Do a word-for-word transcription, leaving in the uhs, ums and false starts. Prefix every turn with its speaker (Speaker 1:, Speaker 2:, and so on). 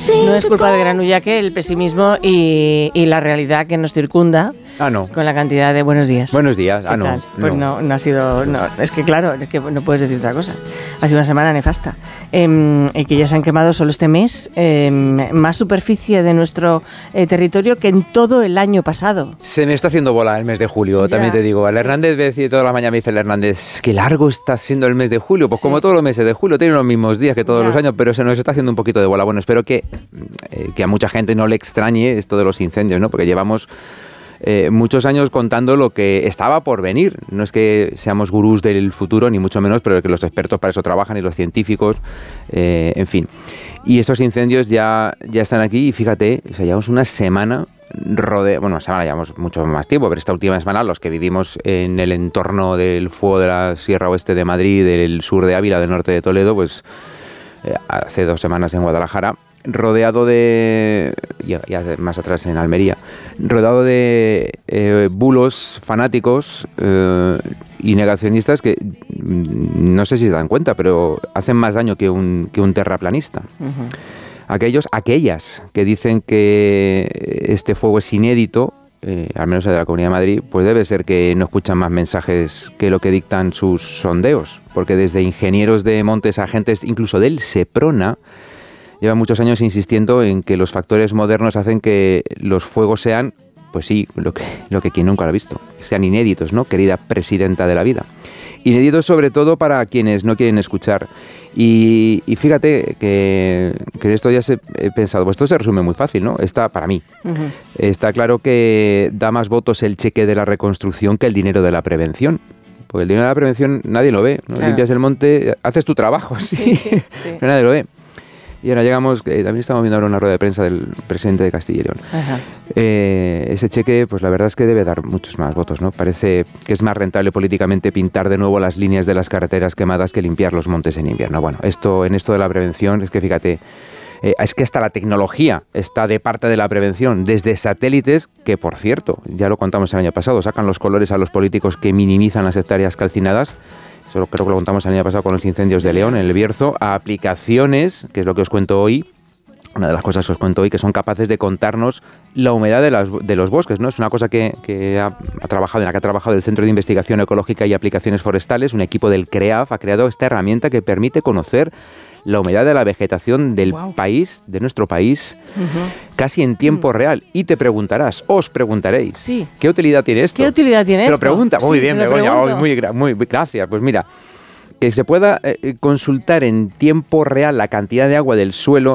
Speaker 1: No es culpa de Granullaque el pesimismo y, y la realidad que nos circunda.
Speaker 2: Ah, no.
Speaker 1: Con la cantidad de buenos días.
Speaker 2: Buenos días. Ah, no,
Speaker 1: tal? Pues no.
Speaker 2: no,
Speaker 1: no ha sido... No, es que claro, es que no puedes decir otra cosa. Ha sido una semana nefasta. Eh, y que ya se han quemado solo este mes eh, más superficie de nuestro eh, territorio que en todo el año pasado.
Speaker 2: Se me está haciendo bola el mes de julio, ya. También te digo. El Hernández me decía toda la mañana, me dice el Hernández, qué largo está siendo el mes de julio. Pues sí. Como todos los meses de julio, tienen los mismos días que todos ya. Los años, pero se nos está haciendo un poquito de bola. Bueno, espero que, eh, que a mucha gente no le extrañe esto de los incendios, ¿no? Porque llevamos eh, muchos años contando lo que estaba por venir. No es que seamos gurús del futuro, ni mucho menos, pero que los expertos para eso trabajan y los científicos, eh, en fin. Y estos incendios ya, ya están aquí y fíjate, o sea, llevamos una semana rodea, bueno, una semana llevamos mucho más tiempo, pero esta última semana los que vivimos en el entorno del fuego de la Sierra Oeste de Madrid, del sur de Ávila, del norte de Toledo, pues eh, hace dos semanas en Guadalajara, rodeado de, y más atrás en Almería, rodeado de eh, bulos fanáticos eh, y negacionistas que no sé si se dan cuenta, pero hacen más daño que un, que un terraplanista. Uh-huh. Aquellos, aquellas que dicen que este fuego es inédito, eh, al menos de la Comunidad de Madrid, pues debe ser que no escuchan más mensajes que lo que dictan sus sondeos, porque desde ingenieros de montes, agentes incluso del Seprona, llevan muchos años insistiendo en que los factores modernos hacen que los fuegos sean, pues sí, lo que, lo que quien nunca lo ha visto, sean inéditos, ¿no? Querida presidenta de la vida. Inéditos sobre todo para quienes no quieren escuchar. Y, y fíjate que, que de esto ya se, he pensado, pues esto se resume muy fácil, ¿no? Está, para mí, uh-huh. Está claro que da más votos el cheque de la reconstrucción que el dinero de la prevención. Porque el dinero de la prevención nadie lo ve, ¿no? Claro. Limpias el monte, haces tu trabajo, sí, sí, sí, sí. Pero nadie lo ve. Y ahora llegamos, eh, también estamos viendo ahora una rueda de prensa del presidente de Castilla y León. Eh, ese cheque, pues la verdad es que debe dar muchos más votos, ¿no? Parece que es más rentable políticamente pintar de nuevo las líneas de las carreteras quemadas que limpiar los montes en invierno. Bueno, esto en esto de la prevención, es que fíjate, eh, es que hasta la tecnología está de parte de la prevención, desde satélites, que por cierto, ya lo contamos el año pasado, sacan los colores a los políticos que minimizan las hectáreas calcinadas. Eso creo que lo contamos el año pasado con los incendios de León, en el Bierzo, a aplicaciones, que es lo que os cuento hoy, una de las cosas que os cuento hoy, que son capaces de contarnos la humedad de, las, de los bosques, ¿no? Es una cosa que, que ha, ha trabajado, en la que ha trabajado el Centro de Investigación Ecológica y Aplicaciones Forestales, un equipo del CREAF ha creado esta herramienta que permite conocer la humedad de la vegetación del wow. país, de nuestro país, uh-huh. casi en tiempo uh-huh. real. Y te preguntarás, os preguntaréis,
Speaker 1: sí.
Speaker 2: ¿qué utilidad tiene esto?
Speaker 1: ¿Qué utilidad tiene
Speaker 2: te
Speaker 1: esto?
Speaker 2: Te lo pregunta, muy
Speaker 1: sí,
Speaker 2: bien, Begoña, oh, muy, muy gracias. Pues mira, que se pueda eh, consultar en tiempo real la cantidad de agua del suelo